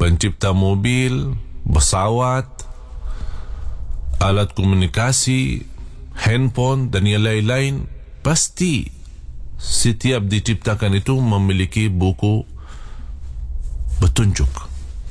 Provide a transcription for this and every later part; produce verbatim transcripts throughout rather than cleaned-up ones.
pencipta mobil, pesawat, alat komunikasi, handphone dan yang lain-lain, pasti setiap diciptakan itu memiliki buku petunjuk.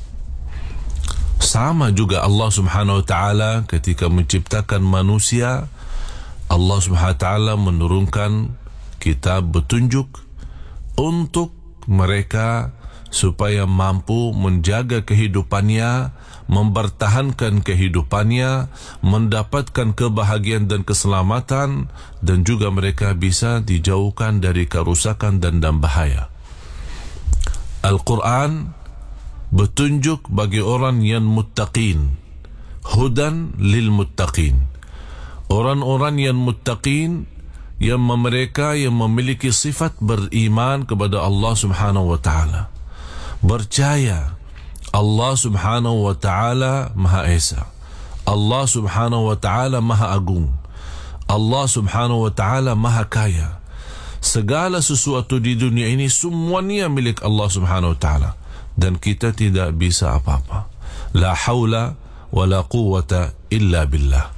Sama juga Allah Subhanahu wa ta'ala ketika menciptakan manusia, Allah Subhanahu wa ta'ala menurunkan kitab petunjuk untuk mereka supaya mampu menjaga kehidupannya, mempertahankan kehidupannya, mendapatkan kebahagiaan dan keselamatan, dan juga mereka bisa dijauhkan dari kerusakan dan dan bahaya. Al-Quran petunjuk bagi orang yang muttaqin, hudan lil muttaqin. Orang-orang yang muttaqin, yang mereka yang memiliki sifat beriman kepada Allah Subhanahu wa ta'ala, percaya Allah Subhanahu wa ta'ala Maha Esa, Allah Subhanahu wa ta'ala Maha Agung, Allah Subhanahu wa ta'ala Maha Kaya. Segala sesuatu di dunia ini semuanya milik Allah Subhanahu wa ta'ala, dan kita tidak bisa apa-apa. La haula wa la quwwata illa billah.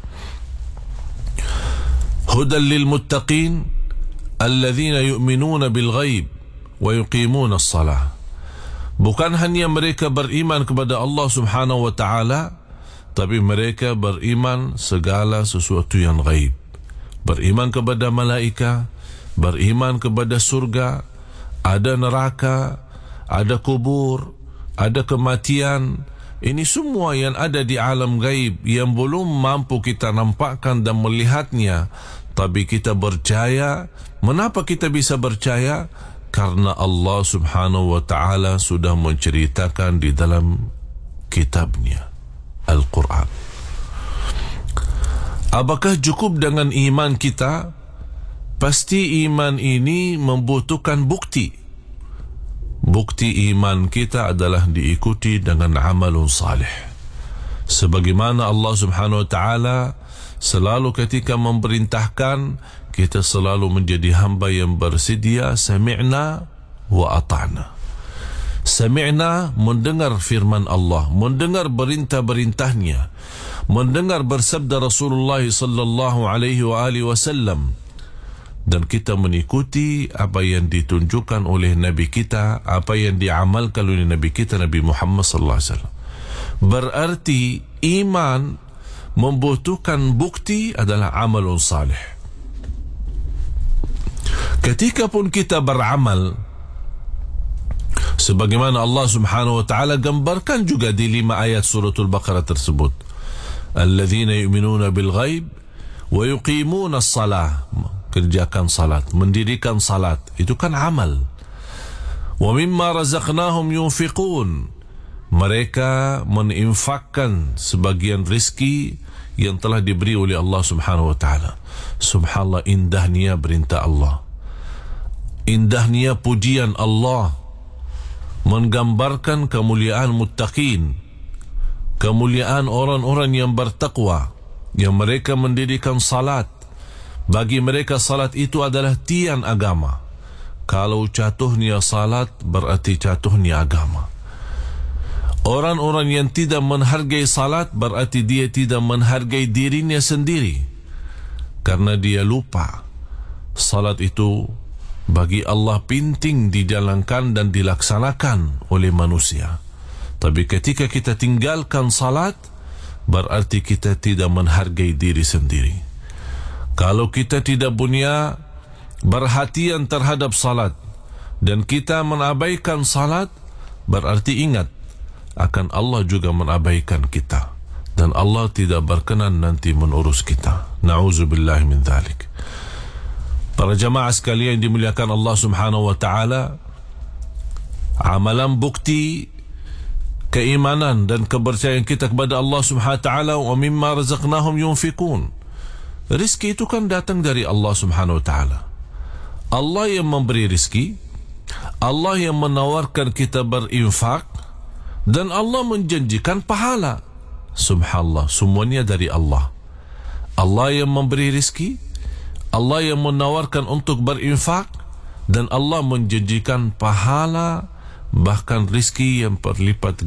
Hudan lil muttaqin alladhina yu'minuna bil ghaib wa yuqimuna as-salah. Bukan hanya mereka beriman kepada Allah Subhanahu wa ta'ala, tapi mereka beriman segala sesuatu yang gaib. Beriman kepada malaika, beriman kepada surga, ada neraka, ada kubur, ada kematian. Ini semua yang ada di alam gaib yang belum mampu kita nampakkan dan melihatnya, tapi kita percaya. Mengapa kita bisa percaya? Karena Allah Subhanahu wa ta'ala sudah menceritakan di dalam kitabnya Al-Quran. Apakah cukup dengan iman kita? Pasti iman ini membutuhkan bukti. Bukti iman kita adalah diikuti dengan amalun salih. Sebagaimana Allah Subhanahu wa ta'ala selalu ketika memerintahkan, kita selalu menjadi hamba yang bersedia sami'na wa ata'na. Sami'na, mendengar firman Allah, mendengar perintah-perintahnya, mendengar bersabda Rasulullah sallallahu alaihi wa alihi wasallam, dan kita mengikuti apa yang ditunjukkan oleh Nabi kita, apa yang diamalkan oleh Nabi kita, Nabi Muhammad sallallahu alaihi wasallam. Berarti iman membutuhkan bukti adalah amalun salih. Ketika pun kita beramal, sebagaimana Allah Subhanahu wa ta'ala gambarkan juga di lima ayat suratul Baqarah tersebut, alladzina yu'minuna bil ghaib wa yuqimuna as-salah, kerjakan salat, mendirikan salat, itu kan amal. Wa mimma razaqnahum yunfiqun, mereka meninfakkan sebagian rizki yang telah diberi oleh Allah Subhanahu wa ta'ala. Subhanallah, indahnya perintah Allah, indahnya pujian Allah, menggambarkan kemuliaan muttaqin, kemuliaan orang-orang yang bertakwa, yang mereka mendirikan salat. Bagi mereka salat itu adalah tiang agama. Kalau jatuhnya salat, berarti jatuhnya agama. Orang-orang yang tidak menghargai salat, berarti dia tidak menghargai dirinya sendiri, karena dia lupa salat itu bagi Allah penting dijalankan dan dilaksanakan oleh manusia. Tapi ketika kita tinggalkan salat, berarti kita tidak menghargai diri sendiri. Kalau kita tidak punya perhatian terhadap salat dan kita mengabaikan salat, berarti ingat akan Allah juga mengabaikan kita, dan Allah tidak berkenan nanti menurus kita. Na'udzubillah min dzalik. Para jamaah sekalian yang dimuliakan Allah Subhanahu wa ta'ala, amalan bukti keimanan dan kepercayaan kita kepada Allah Subhanahu wa ta'ala, wa mimma razaqnahum yunfiqun. Rizki itu kan datang dari Allah Subhanahu wa ta'ala. Allah yang memberi rizki, Allah yang menawarkan kita berinfak, dan Allah menjanjikan pahala. Subhanallah, semuanya dari Allah. Allah yang memberi rizki, Allah yang menawarkan untuk berinfak, dan Allah menjanjikan pahala, bahkan rizki yang berlipat